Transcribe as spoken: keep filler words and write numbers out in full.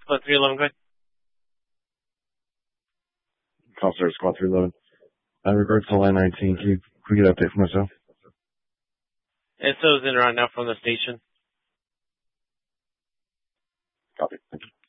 Squad three eleven, go ahead. Officer Squad three eleven. In regards to line nineteen, can you, can we get an update for myself? S O's in right now from the station. Copy. Thank you.